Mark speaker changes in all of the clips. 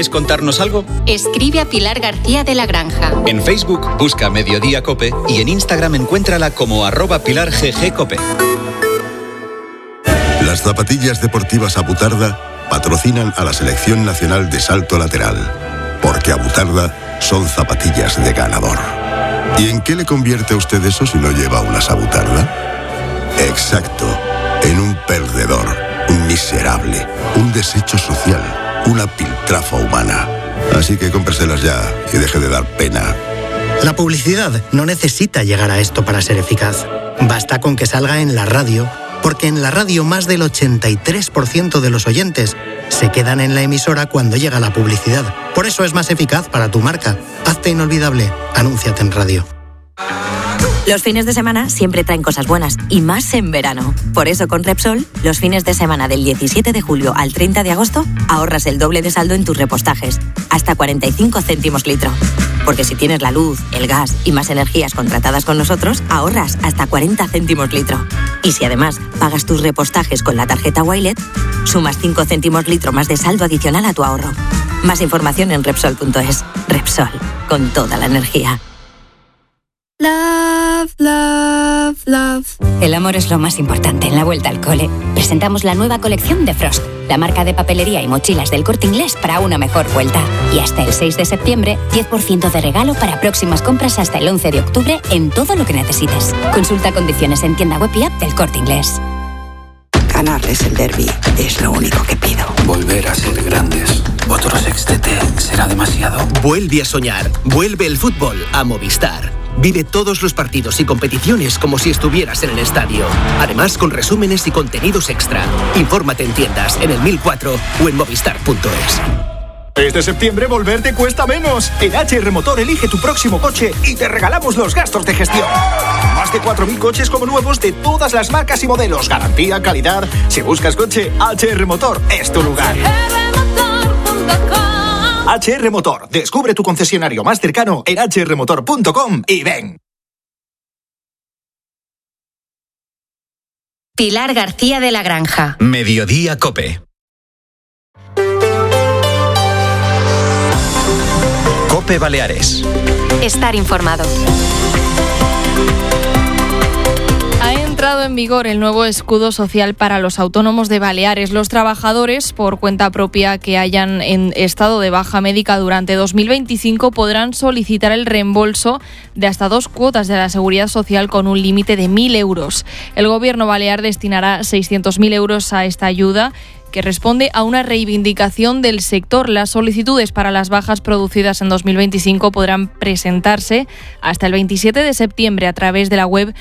Speaker 1: ¿Quieres contarnos algo?
Speaker 2: Escribe a Pilar García de la Granja.
Speaker 1: En Facebook busca Mediodía Cope y en Instagram encuéntrala como @pilarggcope.
Speaker 3: Las zapatillas deportivas Abutarda patrocinan a la Selección Nacional de Salto Lateral, porque Abutarda son zapatillas de ganador. ¿Y en qué le convierte a usted eso si no lleva unas Abutarda? Exacto, en un perdedor, un miserable, un desecho social, una piltrafa humana. Así que cómpreselas ya y deje de dar pena.
Speaker 4: La publicidad no necesita llegar a esto para ser eficaz. Basta con que salga en la radio, porque en la radio más del 83% de los oyentes se quedan en la emisora cuando llega la publicidad. Por eso es más eficaz para tu marca. Hazte inolvidable. Anúnciate en radio.
Speaker 5: Los fines de semana siempre traen cosas buenas, y más en verano. Por eso con Repsol, los fines de semana del 17 de julio al 30 de agosto, ahorras el doble de saldo en tus repostajes, hasta 45 céntimos litro. Porque si tienes la luz, el gas y más energías contratadas con nosotros, ahorras hasta 40 céntimos litro. Y si además pagas tus repostajes con la tarjeta Wilet, sumas 5 céntimos litro más de saldo adicional a tu ahorro. Más información en Repsol.es. Repsol, con toda la energía.
Speaker 6: Love, love, love. El amor es lo más importante en la vuelta al cole. Presentamos la nueva colección de Frost, la marca de papelería y mochilas del Corte Inglés para una mejor vuelta. Y hasta el 6 de septiembre, 10% de regalo para próximas compras hasta el 11 de octubre en todo lo que necesites. Consulta condiciones en tienda web y app del Corte Inglés.
Speaker 7: Ganarles el derbi es lo único que pido.
Speaker 8: Volver a ser grandes. Otro sextete será demasiado.
Speaker 9: Vuelve a soñar. Vuelve el fútbol a Movistar. Vive todos los partidos y competiciones como si estuvieras en el estadio. Además, con resúmenes y contenidos extra. Infórmate en tiendas, en el 1004 o en movistar.es.
Speaker 10: Este septiembre volver te cuesta menos. En HR Motor elige tu próximo coche y te regalamos los gastos de gestión. Más de 4.000 coches como nuevos de todas las marcas y modelos. Garantía, calidad. Si buscas coche, HR Motor es tu lugar. HR Motor. Descubre tu concesionario más cercano en hrmotor.com y ven.
Speaker 2: Pilar García de la Granja.
Speaker 1: Mediodía Cope. Cope Baleares.
Speaker 2: Estar informado.
Speaker 11: Ha entrado en vigor el nuevo escudo social para los autónomos de Baleares. Los trabajadores, por cuenta propia que hayan en estado de baja médica durante 2025, podrán solicitar el reembolso de hasta 2 cuotas de la Seguridad Social con un límite de 1.000 euros. El Gobierno balear destinará 600.000 euros a esta ayuda, que responde a una reivindicación del sector. Las solicitudes para las bajas producidas en 2025 podrán presentarse hasta el 27 de septiembre a través de la web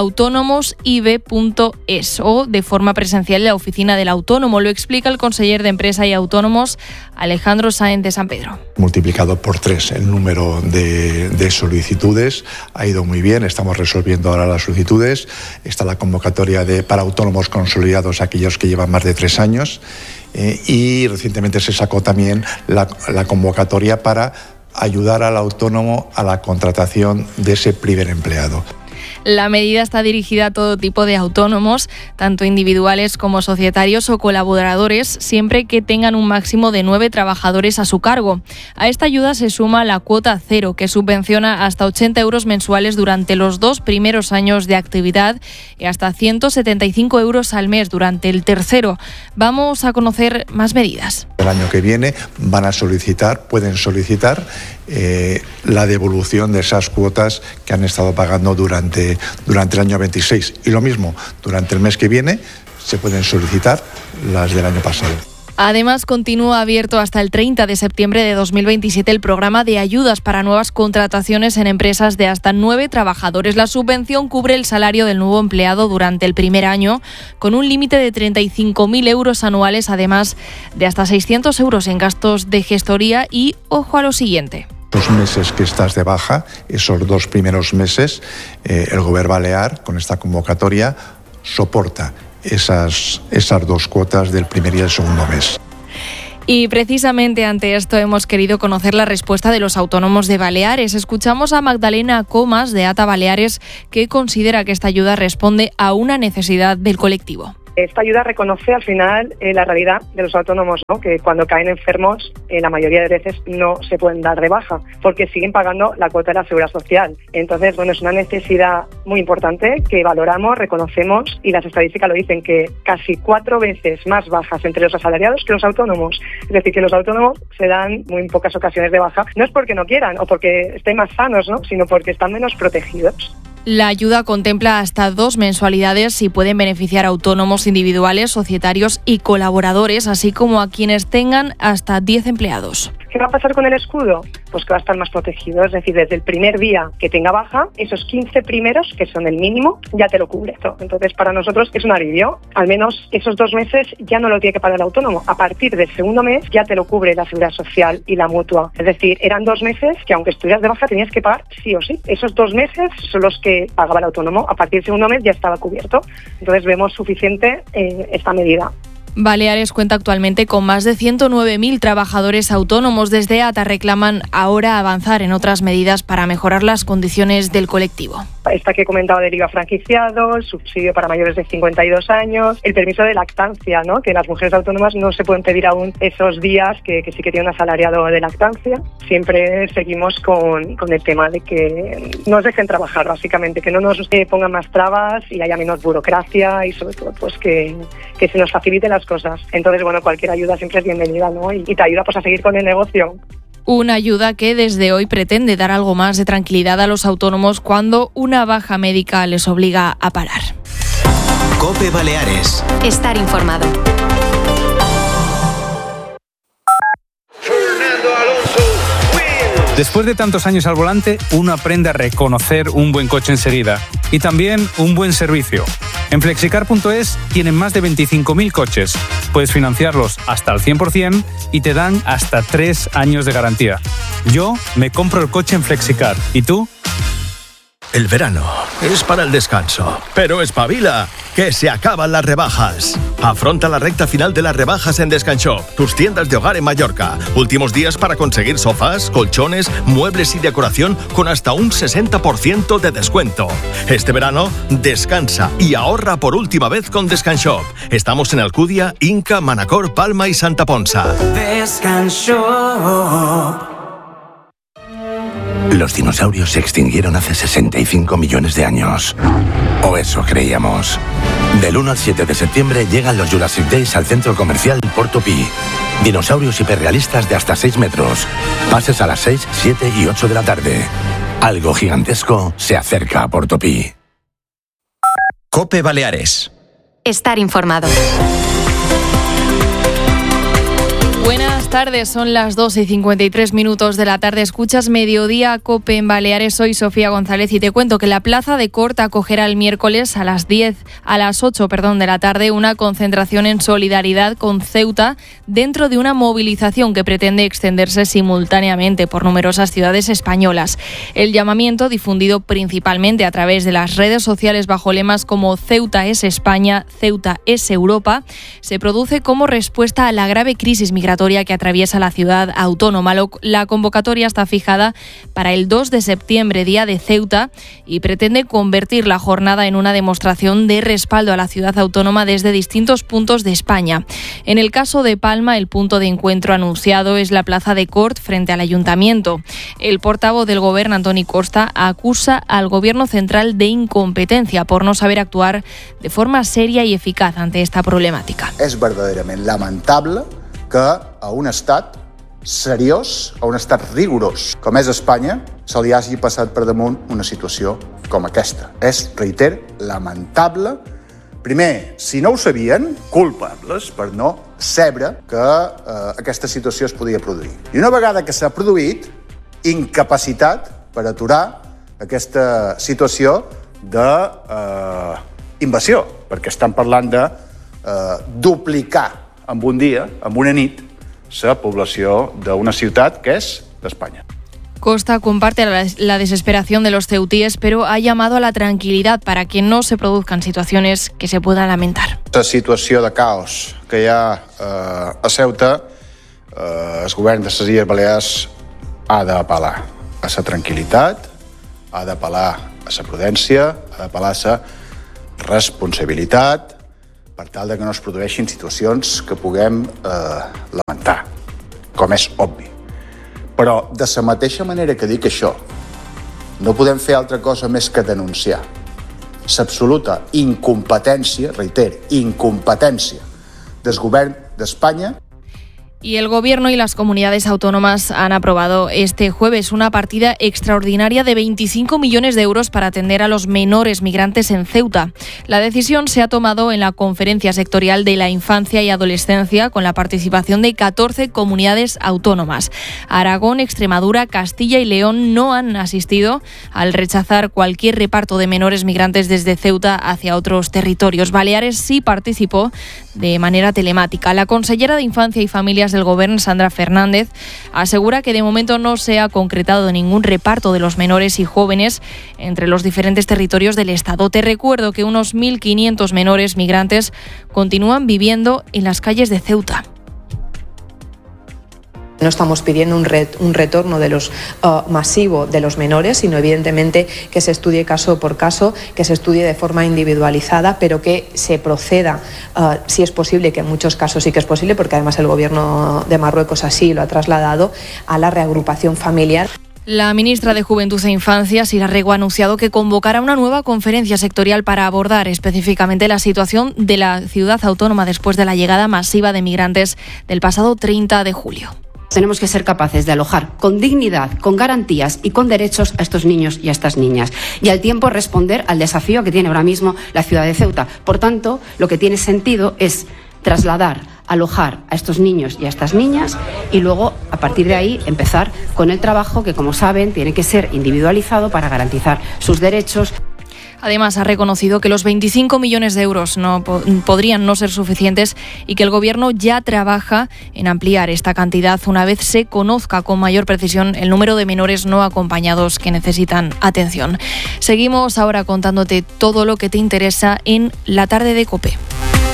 Speaker 11: autonomosib.es o de forma presencial en la oficina del autónomo. Lo explica el conseller de Empresa y Autónomos, Alejandro Sáenz de San Pedro.
Speaker 12: Multiplicado por 3 el número de solicitudes. Ha ido muy bien, estamos resolviendo ahora las solicitudes. Está la convocatoria para autónomos consolidados, aquellos que llevan más de 3 años. Y recientemente se sacó también la convocatoria para ayudar al autónomo a la contratación de ese primer empleado.
Speaker 11: La medida está dirigida a todo tipo de autónomos, tanto individuales como societarios o colaboradores, siempre que tengan un máximo de 9 trabajadores a su cargo. A esta ayuda se suma la cuota cero, que subvenciona hasta 80 euros mensuales durante los 2 primeros años de actividad y hasta 175 euros al mes durante el tercero. Vamos a conocer más medidas.
Speaker 12: El año que viene pueden solicitar la devolución de esas cuotas que han estado pagando durante el año 26. Y lo mismo, durante el mes que viene se pueden solicitar las del año pasado.
Speaker 11: Además, continúa abierto hasta el 30 de septiembre de 2027 el programa de ayudas para nuevas contrataciones en empresas de hasta 9 trabajadores. La subvención cubre el salario del nuevo empleado durante el primer año, con un límite de 35.000 euros anuales, además de hasta 600 euros en gastos de gestoría y, ojo a lo siguiente.
Speaker 12: Los meses que estás de baja, esos 2 primeros meses, el Gobierno balear, con esta convocatoria, soporta esas 2 cuotas del primer y el segundo mes.
Speaker 11: Y precisamente ante esto hemos querido conocer la respuesta de los autónomos de Baleares. Escuchamos a Magdalena Comas, de ATA Baleares, que considera que esta ayuda responde a una necesidad del colectivo.
Speaker 13: Esta ayuda reconoce al final la realidad de los autónomos, ¿no? Que cuando caen enfermos, la mayoría de veces no se pueden dar de baja porque siguen pagando la cuota de la Seguridad Social. Entonces, bueno, es una necesidad muy importante que valoramos, reconocemos, y las estadísticas lo dicen, que casi 4 veces más bajas entre los asalariados que los autónomos. Es decir, que los autónomos se dan muy pocas ocasiones de baja. No es porque no quieran o porque estén más sanos, ¿no? Sino porque están menos protegidos.
Speaker 11: La ayuda contempla hasta 2 mensualidades y pueden beneficiar a autónomos individuales, societarios y colaboradores, así como a quienes tengan hasta 10 empleados.
Speaker 13: ¿Qué va a pasar con el escudo? Pues que va a estar más protegido, es decir, desde el primer día que tenga baja, esos 15 primeros, que son el mínimo, ya te lo cubre. Entonces, para nosotros es un alivio. Al menos esos 2 meses ya no lo tiene que pagar el autónomo. A partir del segundo mes ya te lo cubre la Seguridad Social y la Mutua. Es decir, eran 2 meses que aunque estuvieras de baja tenías que pagar sí o sí. Esos 2 meses son los que pagaba el autónomo. A partir del segundo mes ya estaba cubierto. Entonces vemos suficiente esta medida.
Speaker 11: Baleares cuenta actualmente con más de 109.000 trabajadores autónomos. Desde ATA reclaman ahora avanzar en otras medidas para mejorar las condiciones del colectivo.
Speaker 13: Esta que he comentado del IVA franquiciado, el subsidio para mayores de 52 años, el permiso de lactancia, ¿no? Que las mujeres autónomas no se pueden pedir aún esos días que sí que tienen un asalariado de lactancia. Siempre seguimos con el tema de que nos dejen trabajar, básicamente, que no nos pongan más trabas y haya menos burocracia y sobre todo pues que se nos faciliten las cosas. Entonces, bueno, cualquier ayuda siempre es bienvenida, ¿no? Y te ayuda pues a seguir con el negocio.
Speaker 11: Una ayuda que desde hoy pretende dar algo más de tranquilidad a los autónomos cuando una baja médica les obliga a parar.
Speaker 9: COPE Baleares.
Speaker 2: Estar informado.
Speaker 14: Después de tantos años al volante, uno aprende a reconocer un buen coche enseguida y también un buen servicio. En Flexicar.es tienen más de 25.000 coches. Puedes financiarlos hasta al 100% y te dan hasta 3 años de garantía. Yo me compro el coche en Flexicar. ¿Y tú?
Speaker 15: El verano es para el descanso, pero espabila, que se acaban las rebajas. Afronta la recta final de las rebajas en Descanshop, tus tiendas de hogar en Mallorca. Últimos días para conseguir sofás, colchones, muebles y decoración con hasta un 60% de descuento. Este verano, descansa y ahorra por última vez con Descanshop. Estamos en Alcudia, Inca, Manacor, Palma y Santa Ponsa.
Speaker 16: Descanshop. Los dinosaurios se extinguieron hace 65 millones de años. O eso creíamos. Del 1 al 7 de septiembre llegan los Jurassic Days al centro comercial Portopí. Dinosaurios hiperrealistas de hasta 6 metros. Pases a las 6, 7 y 8 de la tarde. Algo gigantesco se acerca a Portopí.
Speaker 1: COPE Baleares.
Speaker 2: Estar informado.
Speaker 11: Buenas tardes, son las 2:53 de la tarde. Escuchas Mediodía COPE en Baleares. Soy Sofía González y te cuento que la Plaza de Cort acogerá el miércoles a las 8 de la tarde una concentración en solidaridad con Ceuta dentro de una movilización que pretende extenderse simultáneamente por numerosas ciudades españolas. El llamamiento, difundido principalmente a través de las redes sociales bajo lemas como Ceuta es España, Ceuta es Europa, se produce como respuesta a la grave crisis migratoria que atraviesa la ciudad autónoma. La convocatoria está fijada para el 2 de septiembre, Día de Ceuta, y pretende convertir la jornada en una demostración de respaldo a la ciudad autónoma desde distintos puntos de España. En el caso de Palma, el punto de encuentro anunciado es la Plaza de Cort frente al Ayuntamiento. El portavoz del Gobierno, Antoni Costa, acusa al Gobierno central de incompetencia por no saber actuar de forma seria y eficaz ante esta problemàtica.
Speaker 17: És verdaderament lamentable que a un estat seriós, a un estat rigorós com és Espanya, se li hagi passat per damunt una situació com aquesta. És, reiter, lamentable. Primer, si no ho sabien, culpables per no saber que aquesta situació es podia produir. I una vegada que s'ha produït, incapacitat per aturar aquesta situació d'invasió, perquè estan parlant de duplicar en un dia, en una nit, la població d'una ciutat que és d'Espanya.
Speaker 11: Costa comparte la desesperación de los ceutíes, pero ha llamado a la tranquilidad para que no se produzcan situaciones que se puedan lamentar.
Speaker 17: La situació de caos que hi ha a Ceuta, el govern de les Illes Balears ha d'apel·lar a la tranquil·litat, ha d'apel·lar a la prudència, ha d'apel·lar a la responsabilitat, per tal de que no es produeixin situacions que puguem lamentar, com és obvi. Però de la mateixa manera que dic això, no podem fer altra cosa més que denunciar l'absoluta incompetència, reiter, incompetència del govern d'Espanya.
Speaker 11: Y el Gobierno y las comunidades autónomas han aprobado este jueves una partida extraordinaria de 25 millones de euros para atender a los menores migrantes en Ceuta. La decisión se ha tomado en la Conferencia Sectorial de la Infancia y Adolescencia con la participación de 14 comunidades autónomas. Aragón, Extremadura, Castilla y León no han asistido al rechazar cualquier reparto de menores migrantes desde Ceuta hacia otros territorios. Baleares sí participó de manera telemática. La consellera de Infancia y Familias del Gobierno, Sandra Fernández, asegura que de momento no se ha concretado ningún reparto de los menores y jóvenes entre los diferentes territorios del Estado. Te recuerdo que unos 1.500 menores migrantes continúan viviendo en las calles de Ceuta.
Speaker 18: No estamos pidiendo un retorno de los masivo de los menores, sino evidentemente que se estudie caso por caso, que se estudie de forma individualizada, pero que se proceda, si es posible, que en muchos casos sí que es posible, porque además el Gobierno de Marruecos así lo ha trasladado, a la reagrupación familiar.
Speaker 11: La ministra de Juventud e Infancia, Sira Rego, ha anunciado que convocará una nueva conferencia sectorial para abordar específicamente la situación de la ciudad autónoma después de la llegada masiva de migrantes del pasado 30 de julio.
Speaker 19: Tenemos que ser capaces de alojar con dignidad, con garantías y con derechos a estos niños y a estas niñas. Y al tiempo responder al desafío que tiene ahora mismo la ciudad de Ceuta. Por tanto, lo que tiene sentido es trasladar, alojar a estos niños y a estas niñas y luego, a partir de ahí, empezar con el trabajo que, como saben, tiene que ser individualizado para garantizar sus derechos.
Speaker 11: Además, ha reconocido que los 25 millones de euros podrían no ser suficientes y que el Gobierno ya trabaja en ampliar esta cantidad una vez se conozca con mayor precisión el número de menores no acompañados que necesitan atención. Seguimos ahora contándote todo lo que te interesa en La Tarde de COPE.